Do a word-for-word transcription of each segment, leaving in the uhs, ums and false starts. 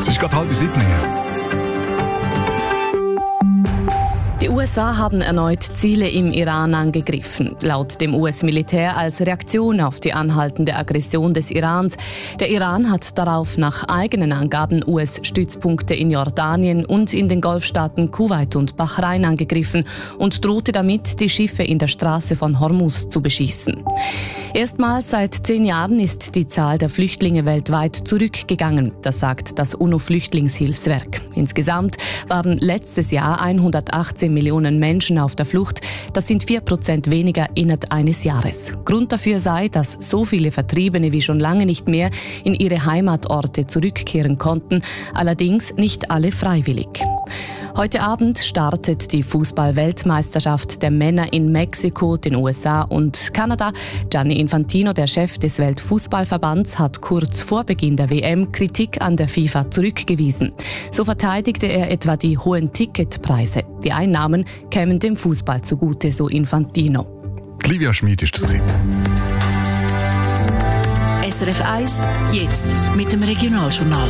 Es ist gerade halb sieben hier. Die U S A haben erneut Ziele im Iran angegriffen, laut dem U S-Militär als Reaktion auf die anhaltende Aggression des Irans. Der Iran hat darauf nach eigenen Angaben U S-Stützpunkte in Jordanien und in den Golfstaaten Kuwait und Bahrain angegriffen und drohte damit, die Schiffe in der Straße von Hormuz zu beschießen. Erstmals seit zehn Jahren ist die Zahl der Flüchtlinge weltweit zurückgegangen, das sagt das UNO-Flüchtlingshilfswerk. Insgesamt waren letztes Jahr hundertachtzehn Millionen Menschen auf der Flucht. Das sind vier Prozent weniger innerhalb eines Jahres. Grund dafür sei, dass so viele Vertriebene wie schon lange nicht mehr in ihre Heimatorte zurückkehren konnten, allerdings nicht alle freiwillig. Heute Abend startet die Fußball-Weltmeisterschaft der Männer in Mexiko, den U S A und Kanada. Gianni Infantino, der Chef des Weltfußballverbands, hat kurz vor Beginn der W M Kritik an der FIFA zurückgewiesen. So verteidigte er etwa die hohen Ticketpreise. Die Einnahmen kämen dem Fußball zugute, so Infantino. Livia Schmid ist das. S R F eins, jetzt mit dem Regionaljournal.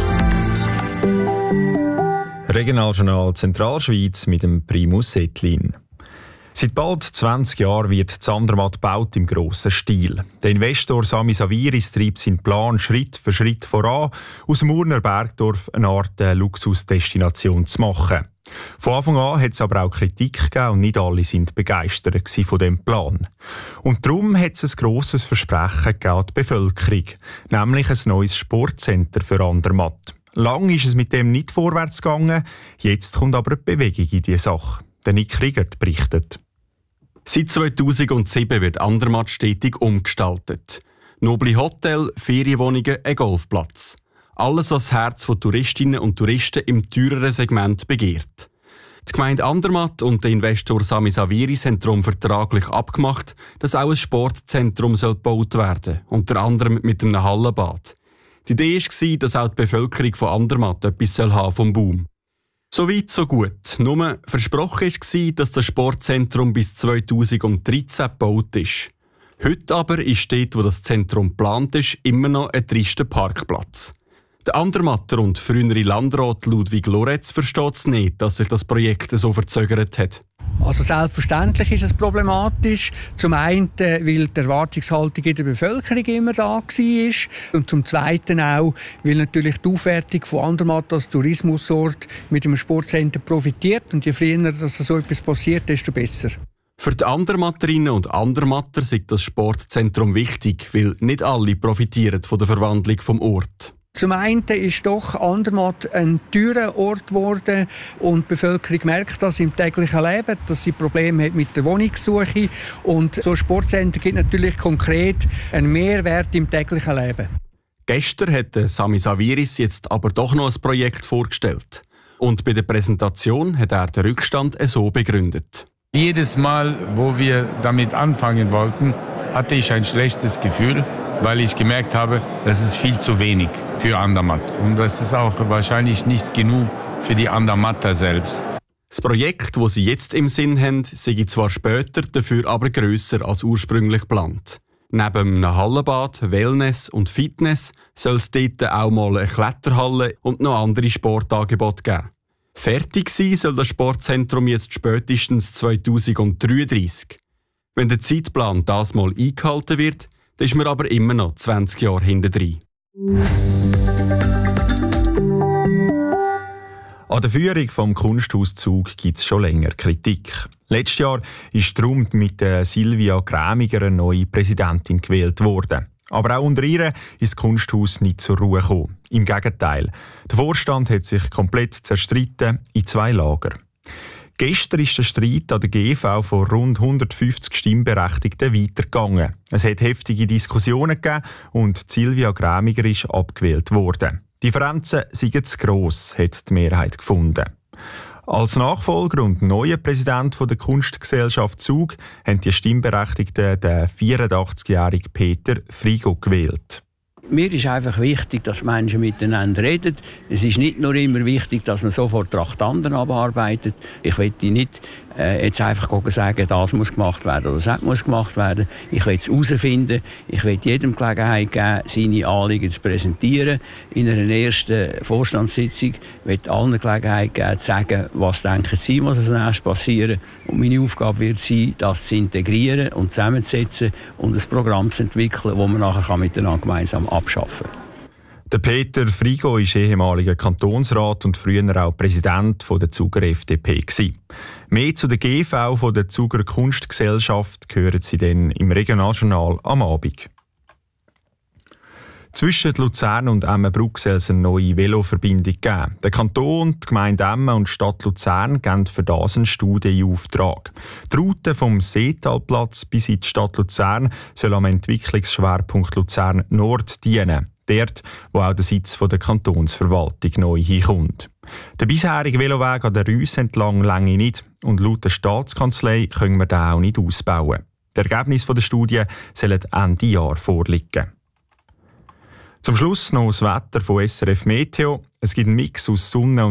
Regionaljournal Zentralschweiz mit dem Primus Settlin. Seit bald zwanzig Jahren wird Zandermatt gebaut im grossen Stil. Der Investor Sami Saviris treibt seinen Plan Schritt für Schritt voran, aus dem Urner Bergdorf eine Art Luxusdestination zu machen. Von Anfang an hat es aber auch Kritik gegeben und nicht alle sind begeistert von dem Plan. Und darum hat es ein grosses Versprechen gegeben an die Bevölkerung, nämlich ein neues Sportcenter für Andermatt. Lang ist es mit dem nicht vorwärts gegangen, jetzt kommt aber eine Bewegung in diese Sache. Der Nick Riegert berichtet. Seit zweitausendsieben wird Andermatt stetig umgestaltet. Noble Hotel, Ferienwohnungen, ein Golfplatz. Alles, was das Herz von Touristinnen und Touristen im teureren Segment begehrt. Die Gemeinde Andermatt und der Investor Sami Saviris haben darum vertraglich abgemacht, dass auch ein Sportzentrum gebaut werden soll, unter anderem mit einem Hallenbad. Die Idee war, dass auch die Bevölkerung von Andermatt etwas haben vom Boom. So weit, so gut. Nur versprochen war, dass das Sportzentrum bis zweitausenddreizehn gebaut ist. Heute aber ist dort, wo das Zentrum geplant ist, immer noch ein trister Parkplatz. Der Andermatter und frühere Landrat Ludwig Loretz versteht es nicht, dass sich das Projekt so verzögert hat. Also selbstverständlich ist es problematisch. Zum einen, weil die Erwartungshaltung in der Bevölkerung immer da war. Und zum Zweiten auch, weil natürlich die Aufwertung von Andermatt als Tourismusort mit dem Sportcenter profitiert. Und je früher dass so etwas passiert, desto besser. Für die Andermatterinnen und Andermatter ist das Sportzentrum wichtig, weil nicht alle profitieren von der Verwandlung vom Ort. Zum einen ist doch Andermatt ein teurer Ort geworden und die Bevölkerung merkt das im täglichen Leben, dass sie Probleme hat mit der Wohnungssuche. Und so ein Sportcenter gibt natürlich konkret einen Mehrwert im täglichen Leben. Gestern hat Sami Saviris jetzt aber doch noch ein Projekt vorgestellt. Und bei der Präsentation hat er den Rückstand so begründet. Jedes Mal, wo wir damit anfangen wollten, hatte ich ein schlechtes Gefühl, weil ich gemerkt habe, das ist viel zu wenig für Andermatt. Und das ist auch wahrscheinlich nicht genug für die Andermatter selbst. Das Projekt, das sie jetzt im Sinn haben, sei zwar später, dafür aber grösser als ursprünglich geplant. Neben einem Hallenbad, Wellness und Fitness soll es dort auch mal eine Kletterhalle und noch andere Sportangebote geben. Fertig sein soll das Sportzentrum jetzt spätestens zweitausenddreiunddreißig. Wenn der Zeitplan das mal eingehalten wird, dann ist man aber immer noch zwanzig Jahre hintendrein. An der Führung des Kunsthauszugs gibt es schon länger Kritik. Letztes Jahr ist darum mit Silvia Grämiger eine neue Präsidentin gewählt worden. Aber auch unter ihr ist das Kunsthaus nicht zur Ruhe gekommen. Im Gegenteil. Der Vorstand hat sich komplett zerstritten in zwei Lager. Gestern ist der Streit an der G V von rund hundertfünfzig Stimmberechtigten weitergegangen. Es hat heftige Diskussionen gegeben und Silvia Grämiger ist abgewählt worden. Die Differenzen seien zu gross, hat die Mehrheit gefunden. Als Nachfolger und neuer Präsident der Kunstgesellschaft Zug haben die Stimmberechtigten den vierundachtzigjährigen Peter Frigo gewählt. Mir ist einfach wichtig, dass Menschen miteinander reden. Es ist nicht nur immer wichtig, dass man sofort Traktanten abarbeitet. Ich möchte nicht äh, jetzt einfach sagen, das muss gemacht werden oder das muss gemacht werden. Ich will es herausfinden. Ich will jedem Gelegenheit geben, seine Anliegen zu präsentieren. In einer ersten Vorstandssitzung will ich allen Gelegenheit geben, zu sagen, was denken sie, was als nächstes passieren. Und meine Aufgabe wird sein, das zu integrieren und zusammenzusetzen und ein Programm zu entwickeln, das man nachher miteinander gemeinsam abschaffen kann. Der Peter Frigo ist ehemaliger Kantonsrat und früher auch Präsident der Zuger F D P gewesen. Mehr zu der G V von der Zuger Kunstgesellschaft hören Sie dann im Regionaljournal am Abend. Zwischen Luzern und Emmenbruck soll es eine neue Veloverbindung geben. Der Kanton, die Gemeinde Emmen und die Stadt Luzern geben für das einen Studienauftrag. Die Route vom Seetalplatz bis in die Stadt Luzern soll am Entwicklungsschwerpunkt Luzern Nord dienen. Dort, wo auch der Sitz der Kantonsverwaltung neu hinkommt. Der bisherige Veloweg an der Rüss entlang länge nicht und laut der Staatskanzlei können wir den auch nicht ausbauen. Die Ergebnisse der Studie sollen Ende Jahr vorliegen. Zum Schluss noch das Wetter von S R F Meteo. Es gibt einen Mix aus Sonne und